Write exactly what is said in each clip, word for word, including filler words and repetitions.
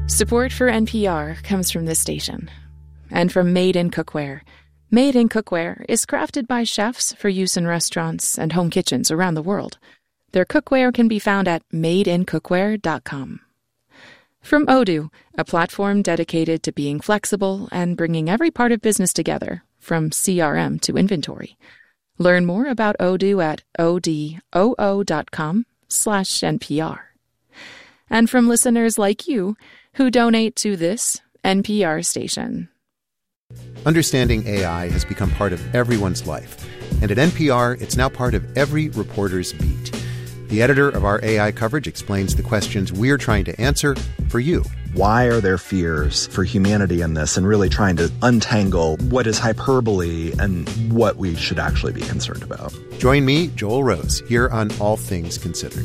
Support for N P R comes from this station and from Made in Cookware. Made in Cookware is crafted by chefs for use in restaurants and home kitchens around the world. Their cookware can be found at made in cookware dot com. From Odoo, a platform dedicated to being flexible and bringing every part of business together, from C R M to inventory. Learn more about Odoo at odoo dot com slash N P R. And from listeners like you who donate to this N P R station. Understanding A I has become part of everyone's life. And at N P R, it's now part of every reporter's beat. The editor of our A I coverage explains the questions we're trying to answer for you. Why are there fears for humanity in this, and really trying to untangle what is hyperbole and what we should actually be concerned about. Join me, Joel Rose, here on All Things Considered.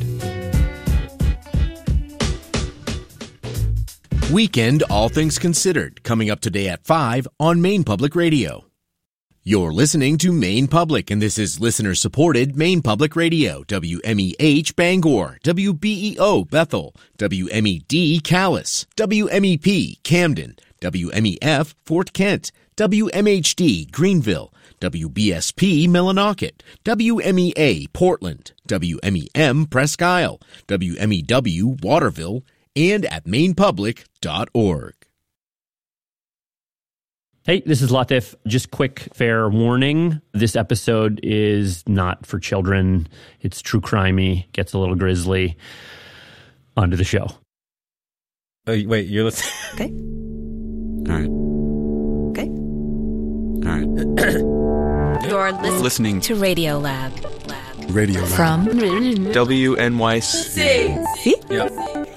Weekend All Things Considered, coming up today at five on Maine Public Radio. You're listening to Maine Public, and this is listener-supported Maine Public Radio, W M E H Bangor, W B E O Bethel, W M E D Calais, W M E P Camden, W M E F Fort Kent, W M H D Greenville, W B S P Millinocket, W M E A Portland, W M E M Presque Isle, W M E W Waterville, and at maine public dot org. Hey, this is Latif. Just quick fair warning. This episode is not for children. It's true crimey, gets a little grisly. On to the show. Oh, wait, you're listening? Okay. All right. Okay. All right. You're listening, Listening to Radio Lab. Lab. Radio Lab. From W N Y C. See? Yep.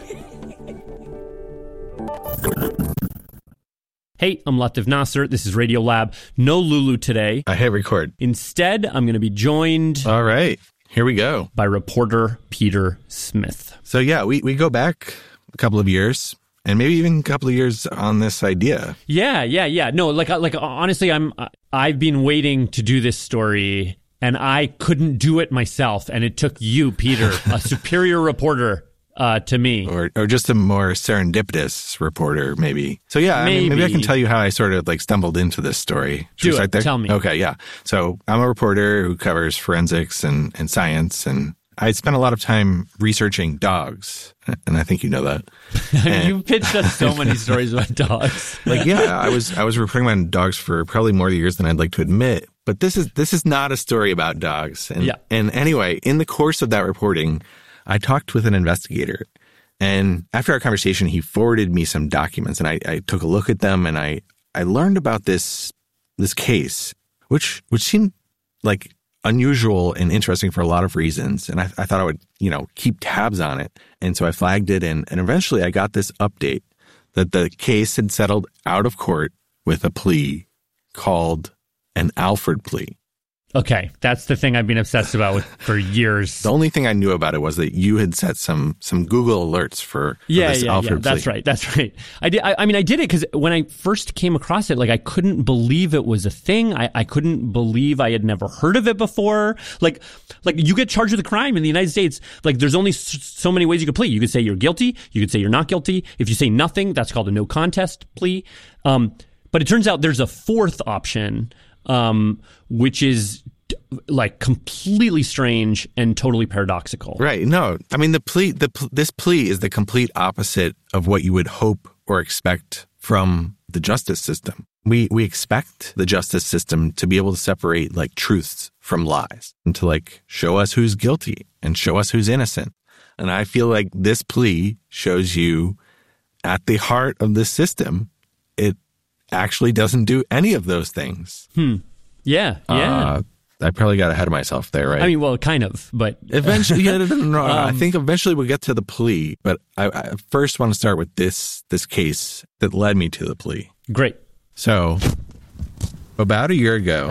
Hey, I'm Latif Nasser. This is Radio Lab. No Lulu today. I hit record. Instead, I'm going to be joined All right. Here we go. by reporter Peter Smith. So, yeah, we, we go back a couple of years and maybe even a couple of years on this idea. Yeah, yeah, yeah. No, like, like honestly, I'm I've been waiting to do this story, and I couldn't do it myself. And it took you, Peter, a superior reporter, Uh, to me. Or or just a more serendipitous reporter, maybe. So, yeah, maybe. I mean, maybe I can tell you how I sort of like stumbled into this story. Should Do we start it. there? Tell me. Okay, yeah. So I'm a reporter who covers forensics and, and science, and I spent a lot of time researching dogs, and I think you know that. You pitched us so many stories about dogs. Like, yeah, I was I was reporting on dogs for probably more years than I'd like to admit. But this is this is not a story about dogs. And, yeah. And anyway, in the course of that reporting, I talked with an investigator. And after our conversation, he forwarded me some documents, and I, I took a look at them, and I, I learned about this this case, which which seemed like unusual and interesting for a lot of reasons. And I, I thought I would, you know, keep tabs on it. And so I flagged it, and, and eventually I got this update that the case had settled out of court with a plea called an Alford plea. Okay, that's the thing I've been obsessed about with, for years. The only thing I knew about it was that you had set some some Google alerts for, for yeah, this yeah, Alford yeah. That's plea. right. That's right. I did. I, I mean, I did it because when I first came across it, like I couldn't believe it was a thing. I, I couldn't believe I had never heard of it before. Like, like you get charged with a crime in the United States. Like, there's only so many ways you could plead. You could say you're guilty. You could say you're not guilty. If you say nothing, that's called a no contest plea. Um, but it turns out there's a fourth option, um, which is like completely strange and totally paradoxical. Right. No, I mean, the plea, the this plea is the complete opposite of what you would hope or expect from the justice system. We we expect the justice system to be able to separate like truths from lies and to like show us who's guilty and show us who's innocent. And I feel like this plea shows you at the heart of this system, it actually doesn't do any of those things. Hmm. Yeah. Yeah. Uh, I probably got ahead of myself there, right? I mean, well, kind of, but eventually, yeah, no, no, no, um, I think eventually we'll get to the plea. But I, I first want to start with this this case that led me to the plea. Great. So, about a year ago,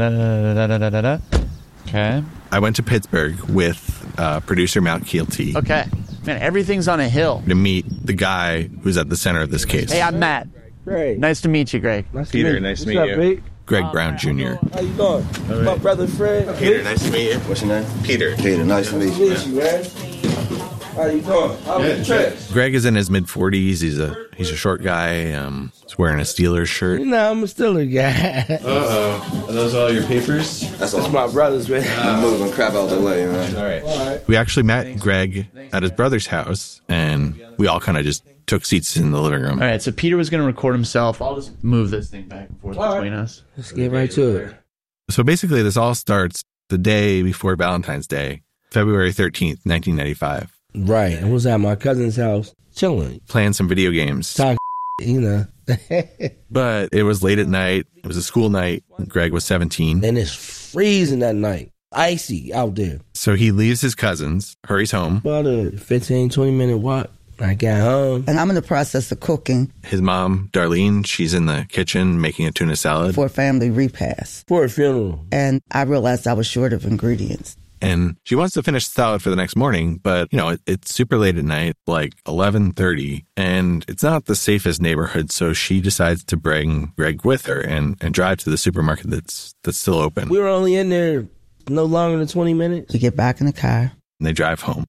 okay, I went to Pittsburgh with uh, producer Matt Keelty. Okay, man, everything's on a hill. To meet the guy who's at the center of this case. Hey, I'm Matt. Greg. Nice to meet you, Greg. Nice Peter, to meet nice to What's meet up, you. Big? Greg Brown Junior How you doing? Right. My brother Fred. Peter, nice to meet you. What's your name? Peter. Peter, nice to meet you. Nice to meet you, man. How you doing? How was the trip? Greg is in his mid forties. He's a he's a short guy. Um, he's wearing a Steelers shirt. You know, I'm a Steelers guy. Uh-oh. Are those all your papers? That's, That's my brother's, man. I'm moving crap out the way, man. All right. All right. We actually met Greg at his brother's house, and we all kind of just took seats in the living room. All right, so Peter was going to record himself. I'll just move this thing back and forth all between right. us. Let's get right to it. So basically, this all starts the day before Valentine's Day, February thirteenth, nineteen ninety-five. Right. I was at my cousin's house, chilling. Playing some video games. Talk, you know. But it was late at night. It was a school night. Greg was seventeen. And it's freezing that night. Icy out there. So he leaves his cousins, hurries home. About a fifteen, twenty minute walk. I got home. And I'm in the process of cooking. His mom, Darlene, she's in the kitchen making a tuna salad. For a family repast. For a funeral. And I realized I was short of ingredients. And she wants to finish the salad for the next morning, but, you know, it, it's super late at night, like eleven thirty, and it's not the safest neighborhood, so she decides to bring Greg with her and, and drive to the supermarket that's that's still open. We were only in there no longer than twenty minutes. We get back in the car. And they drive home.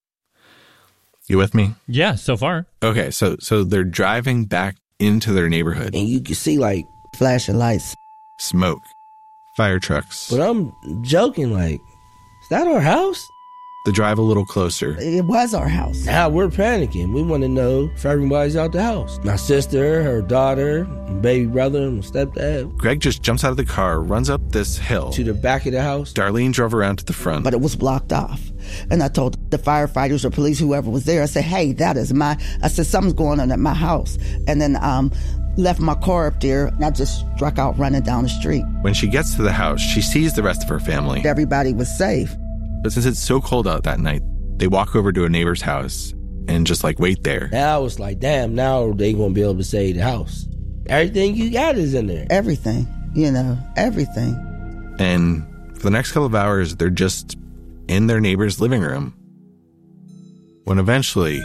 You with me? Yeah, so far. Okay, so so they're driving back into their neighborhood. And you can see, like, flashing lights. Smoke. Fire trucks. But I'm joking, like, is that our house? They drive a little closer. It was our house. Now we're panicking. We want to know if everybody's out the house. My sister, her daughter, my baby brother, and my stepdad. Greg just jumps out of the car, runs up this hill. To the back of the house. Darlene drove around to the front. But it was blocked off. And I told the firefighters or police, whoever was there, I said, hey, that is my, I said, something's going on at my house. And then um, left my car up there, and I just struck out running down the street. When she gets to the house, she sees the rest of her family. Everybody was safe. But since it's so cold out that night, they walk over to a neighbor's house and just like wait there. And I was like, damn, now they gonna be able to save the house. Everything you got is in there. Everything, you know, everything. And for the next couple of hours, they're just in their neighbor's living room. When eventually,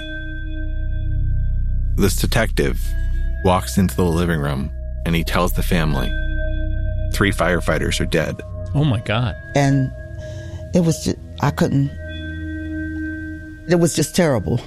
this detective walks into the living room and he tells the family, three firefighters are dead. Oh my God. And it was just, I couldn't, it was just terrible.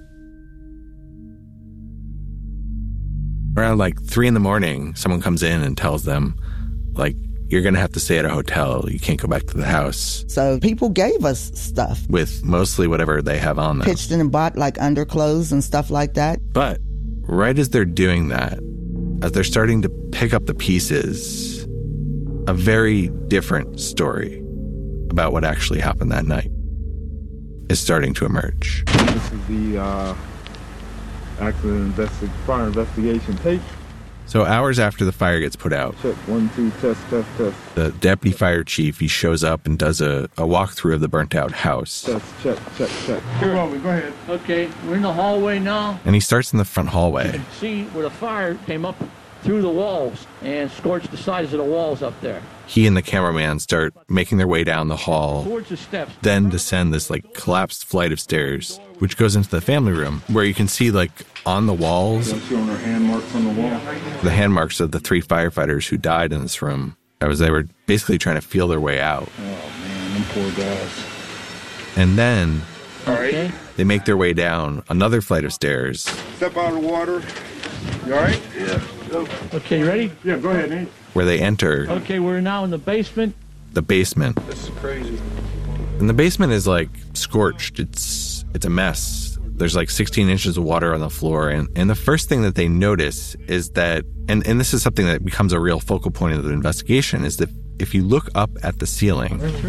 Around like three in the morning, someone comes in and tells them, like, you're going to have to stay at a hotel. You can't go back to the house. So people gave us stuff. With mostly whatever they have on them. Pitched in and bought like underclothes and stuff like that. But right as they're doing that, as they're starting to pick up the pieces, a very different story about what actually happened that night is starting to emerge. This is the uh, accident investi- fire investigation tape. So hours after the fire gets put out, check one, two, test, test, test. The deputy fire chief, he shows up and does a, a walkthrough of the burnt out house. Test, check, check, check. Here are we, go ahead. Okay, we're in the hallway now. And he starts in the front hallway. You can see where the fire came up through the walls and scorched the sides of the walls up there. He and the cameraman start making their way down the hall, towards the steps, then descend this like collapsed flight of stairs, which goes into the family room, where you can see like on the walls, showing our hand marks on the wall, the hand marks of the three firefighters who died in this room, as they were basically trying to feel their way out. Oh man, them poor guys. And then all right, they make their way down another flight of stairs. Step out of the water. You all right? Yeah. Okay, you ready? Yeah, go ahead, Nate. Where they enter. Okay, we're now in the basement. The basement. This is crazy. And the basement is like scorched. It's it's a mess. There's like sixteen inches of water on the floor. And, and the first thing that they notice is that, and, and this is something that becomes a real focal point of the investigation, is that if you look up at the ceiling. You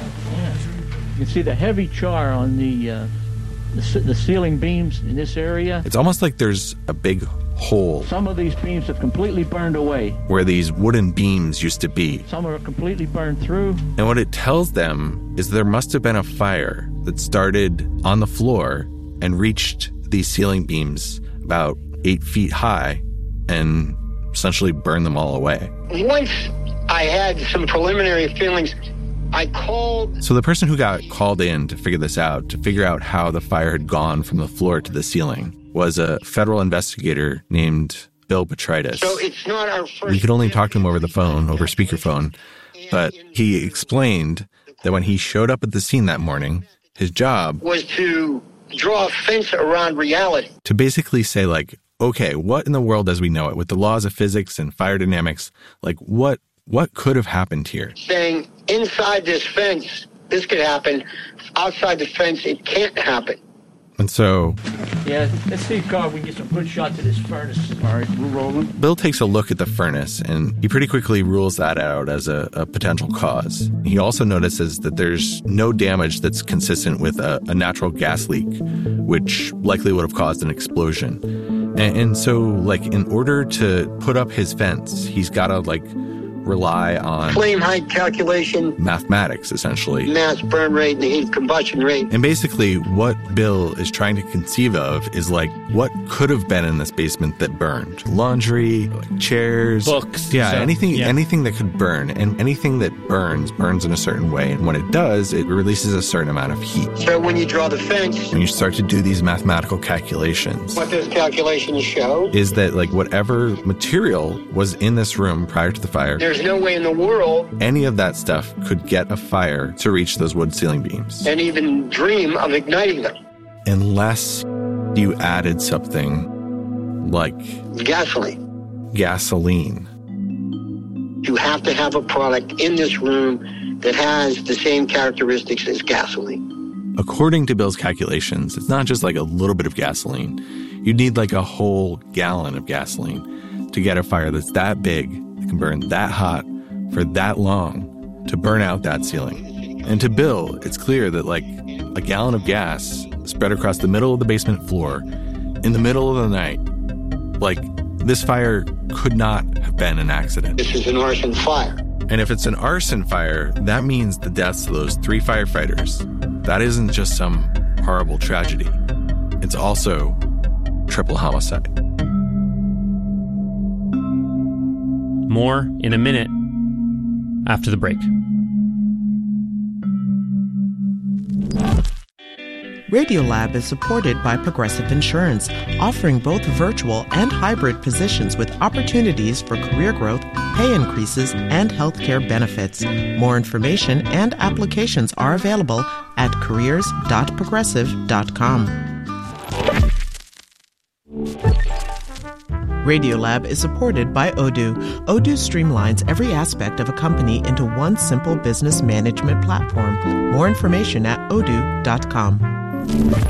can see the heavy char on the, uh, the, the ceiling beams in this area. It's almost like there's a big hole. Some of these beams have completely burned away. Where these wooden beams used to be. Some are completely burned through. And what it tells them is there must have been a fire that started on the floor and reached these ceiling beams about eight feet high and essentially burned them all away. Once I had some preliminary feelings, I called... So the person who got called in to figure this out, to figure out how the fire had gone from the floor to the ceiling, was a federal investigator named Bill Botrytis. So it's not our first... We could only talk to him over the phone, over speakerphone, but he explained that when he showed up at the scene that morning, his job was to draw a fence around reality. To basically say, like, okay, what in the world as we know it, with the laws of physics and fire dynamics, like, what what could have happened here? Saying inside this fence, this could happen. Outside the fence, it can't happen. And so... Yeah, let's see, Carl, we can get some good shots of this furnace. All right, we're rolling. Bill takes a look at the furnace, and he pretty quickly rules that out as a, a potential cause. He also notices that there's no damage that's consistent with a, a natural gas leak, which likely would have caused an explosion. And, and so, like, in order to put up his fence, he's got to, like, rely on flame height calculation, mathematics, essentially, mass burn rate, and the heat combustion rate. And basically what Bill is trying to conceive of is, like, what could have been in this basement that burned. Laundry, like chairs, books, yeah, so, anything yeah. anything that could burn. And anything that burns burns in a certain way, and when it does, it releases a certain amount of heat. So when you draw the fence, and you start to do these mathematical calculations, what those calculations show is that, like, whatever material was in this room prior to the fire, there's no way in the world any of that stuff could get a fire to reach those wood ceiling beams, and even dream of igniting them, unless you added something like gasoline. Gasoline. You have to have a product in this room that has the same characteristics as gasoline. According to Bill's calculations, it's not just like a little bit of gasoline. You'd need like a whole gallon of gasoline to get a fire that's that big, that can burn that hot for that long, to burn out that ceiling. And to Bill, it's clear that, like, a gallon of gas spread across the middle of the basement floor in the middle of the night, like, this fire could not have been an accident. This is an arson fire. And if it's an arson fire, that means the deaths of those three firefighters. That isn't just some horrible tragedy. It's also triple homicide. More in a minute after the break. Radiolab is supported by Progressive Insurance, offering both virtual and hybrid positions with opportunities for career growth, pay increases, and healthcare benefits. More information and applications are available at careers dot progressive dot com. Radiolab is supported by Odoo. Odoo streamlines every aspect of a company into one simple business management platform. More information at odoo dot com.